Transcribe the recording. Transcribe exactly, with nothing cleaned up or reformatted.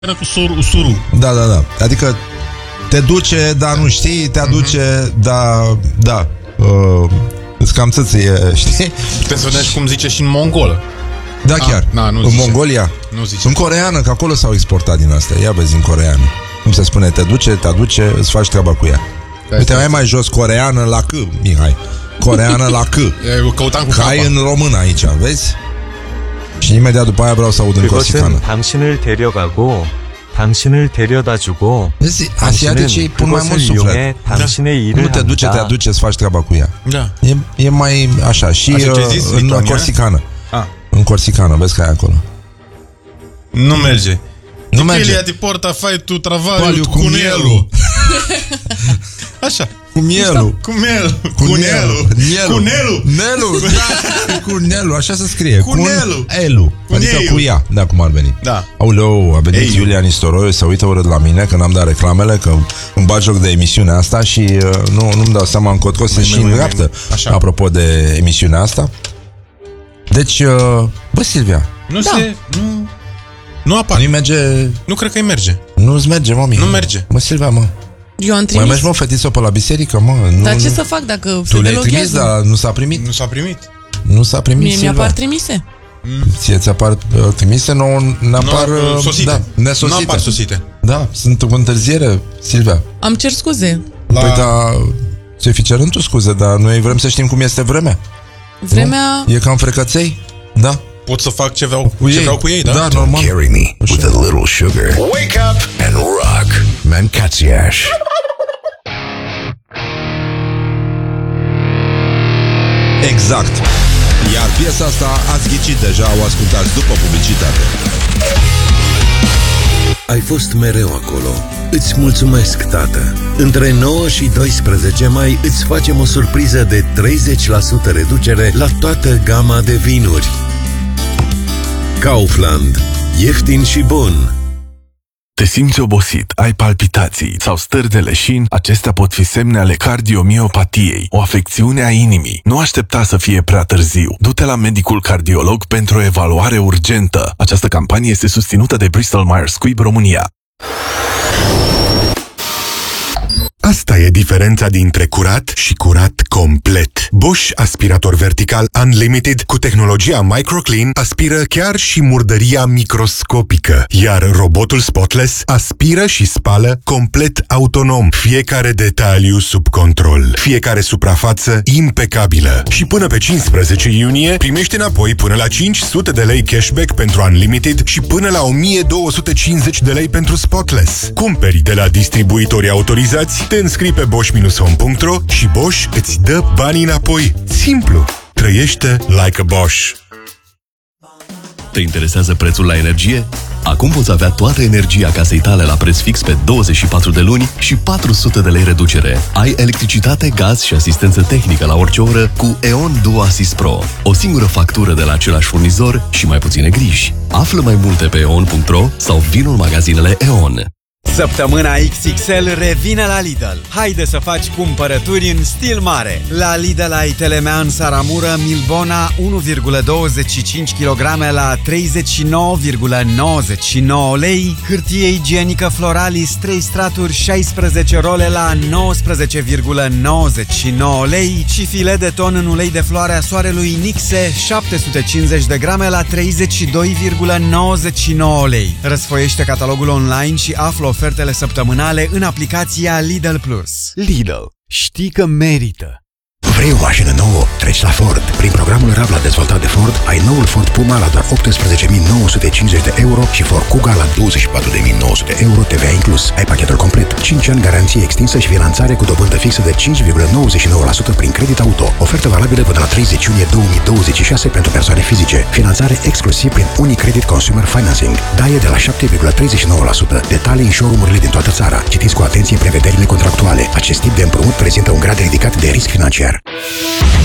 cu sur, suru. Da, da, da. Adică te duce, dar nu știi, te aduce, mm-hmm. dar da. Uh, îți cam țâție, știi? Putem să vedem și cum zice și în mongolă. Da, chiar. Ah, na, nu în zice. Mongolia. Nu zice. În coreeană, că acolo s-au exportat din astea. Ia vezi, în coreeană. Cum se spune, te duce, te aduce, îți faci treaba cu ea. Stai, uite, mai mai jos, coreeană la C, Mihai. Coreeană la C. Căutam cu Că ai în român aici, vezi? Și imediat după aia vreau să aud în corsicană. 당신을 데려가고 당신을 데려다주고 vezi, asiaticii pun mai mult suflet. 당신의 Nu 일을 te duce, te 합니다. aduce, îți faci treaba cu ea. Da. E, e mai așa. Și Așa ce uh, zis, în Lituania? corsicană. Ah. În corsicană, vezi că ai acolo. Nu merge. Nu merge. Tichelia ti porta, fai tu travaliu Paliu cu mielul. Așa. Cu mielul. Cu mielul. Cu Cu Nelu. Nelu. Cu Nelu. Nelu, da. Cu Nelu, așa se scrie. Cu Nelu. Elu. Cu Adică Neiu. cu ea, da, cum ar veni. Da. Aoleu, a venit Eiu. Iulia Nistoroiu, se uită urât la mine, că n-am dat reclamele, că îmi bag joc de emisiunea asta și uh, nu, nu-mi dau seama încotro se și îndreaptă. Apropo de emisiunea asta. Deci, uh, bă, Silvia. Nu da. se... Nu... Nu apare. Nu merge... Nu cred că îi merge. Nu-ți merge, mă, Nu merge. Mă, Silvia, mă. Eu am trimis. Mai mergi, mă, fetiță, pe la biserică, mă. Nu, Dar ce nu. să fac dacă Tu se le-ai trimis, deloghează? dar nu s-a primit. Nu s-a primit. Nu s-a primit, Mie Silvia. mi-apar trimise. Ție ți-apar uh, trimise, nouă n-apar Nu, uh, sosite. da, nesosite. Nu apar sosite. Da, sunt cu întârziere, Silvia. Am cer scuze. La... Păi da, ți-ai fi cerând tu scuze, dar noi vrem să știm cum este vremea. Vremea... Nu? E ca în frecăței? Da. Pot să fac ce vreau Cu ce ei. vreau cu ei, da? Da, normal. Carry me with a little sugar. Wake up and rock. Mancațiaș. Exact. Iar piesa asta ați ghicit deja, o ascultați după publicitate. Ai fost mereu acolo. Îți mulțumesc, tată. Între nouă și doisprezece mai îți facem o surpriză de treizeci la sută reducere la toată gama de vinuri. Kaufland. Ieftin și bun. Te simți obosit, ai palpitații sau stări de leșin, acestea pot fi semne ale cardiomiopatiei, o afecțiune a inimii. Nu aștepta să fie prea târziu. Du-te la medicul cardiolog pentru o evaluare urgentă. Această campanie este susținută de Bristol Myers Squibb România. Asta e diferența dintre curat și curat complet. Bosch aspirator vertical Unlimited cu tehnologia MicroClean aspiră chiar și murdăria microscopică, iar robotul Spotless aspiră și spală complet autonom, fiecare detaliu sub control, fiecare suprafață impecabilă. Și până pe cincisprezece iunie primești înapoi până la cinci sute de lei cashback pentru Unlimited și până la o mie două sute cincizeci de lei pentru Spotless. Cumperi de la distribuitorii autorizați, te înscrii pe bosch dash home punct ro și Bosch îți dă banii înapoi. Simplu! Trăiește like a Bosch! Te interesează prețul la energie? Acum poți avea toată energia casei tale la preț fix pe douăzeci și patru de luni și patru sute de lei reducere. Ai electricitate, gaz și asistență tehnică la orice oră cu E O N Duo Assist Pro. O singură factură de la același furnizor și mai puține griji. Află mai multe pe e o n punct ro sau vino în magazinele E O N. Săptămâna X X L revine la Lidl. Haide să faci cumpărături în stil mare. La Lidl ai Telemean Saramură Milbona unu virgulă douăzeci și cinci kilograme la treizeci și nouă virgulă nouăzeci și nouă lei, hârtie igienică Floralis trei straturi șaisprezece role la nouăsprezece virgulă nouăzeci și nouă lei și filet de ton în ulei de floare a soarelui Nixe șapte sute cincizeci de grame la treizeci și doi virgulă nouăzeci și nouă lei. Răsfoiește catalogul online și află ofertele săptămânale în aplicația Lidl Plus. Lidl. Știi că merită! Vrei o mașină nouă? Treci la Ford. Prin programul Rabla dezvoltat de Ford, ai noul Ford Puma la doar optsprezece mii nouă sute cincizeci de euro și Ford Kuga la douăzeci și patru de mii nouă sute euro T V A inclus. Ai pachetul complet, cinci ani garanție extinsă și finanțare cu dobândă fixă de cinci virgulă nouăzeci și nouă la sută prin credit auto. Ofertă valabilă până la treizeci iunie două mii douăzeci și șase pentru persoane fizice. Finanțare exclusiv prin Unicredit Consumer Financing. Daie de la șapte virgulă treizeci și nouă la sută. Detalii în showroom-urile din toată țara. Citiți cu atenție prevederile contractuale. Acest tip de împrumut prezintă un grad ridicat de risc financiar.